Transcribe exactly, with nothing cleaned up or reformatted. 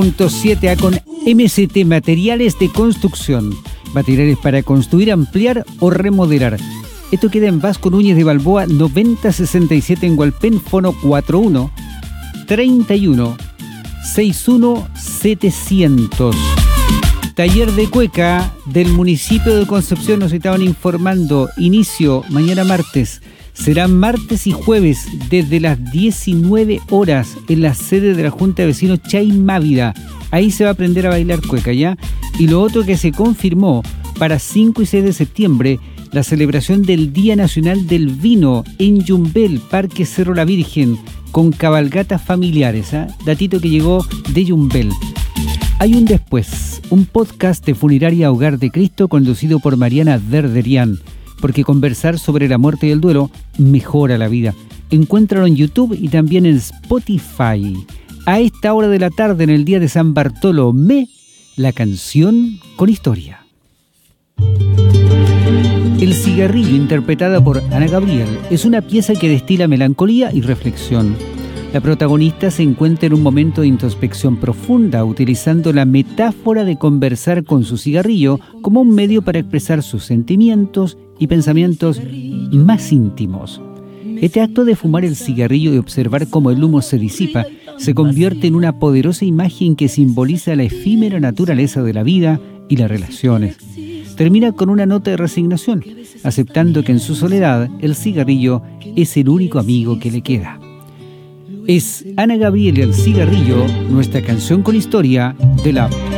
siete A con M S T Materiales de Construcción. Materiales para construir, ampliar o remodelar. Esto queda en Vasco Núñez de Balboa noventa sesenta y siete en Hualpén, fono cuarenta y uno, treinta y uno, sesenta y uno, setecientos. Taller de cueca del municipio de Concepción nos estaban informando. Inicio mañana martes. Será martes y jueves desde las diecinueve horas en la sede de la Junta de Vecinos Chay Mávida. Ahí se va a aprender a bailar cueca, ¿ya? Y lo otro que se confirmó para cinco y seis de septiembre, la celebración del Día Nacional del Vino en Yumbel, Parque Cerro La Virgen, con cabalgatas familiares, ¿eh? Datito que llegó de Yumbel. Hay un después, un podcast de Funeraria Hogar de Cristo conducido por Mariana Derderian, porque conversar sobre la muerte y el duelo mejora la vida. Encuéntralo en YouTube y también en Spotify. A esta hora de la tarde, en el día de San Bartolomé, la canción con historia. El cigarrillo, interpretada por Ana Gabriel, es una pieza que destila melancolía y reflexión. La protagonista se encuentra en un momento de introspección profunda, utilizando la metáfora de conversar con su cigarrillo como un medio para expresar sus sentimientos y pensamientos más íntimos. Este acto de fumar el cigarrillo y observar cómo el humo se disipa se convierte en una poderosa imagen que simboliza la efímera naturaleza de la vida y las relaciones. Termina con una nota de resignación, aceptando que en su soledad el cigarrillo es el único amigo que le queda. Es Ana Gabriel y el cigarrillo, nuestra canción con historia de la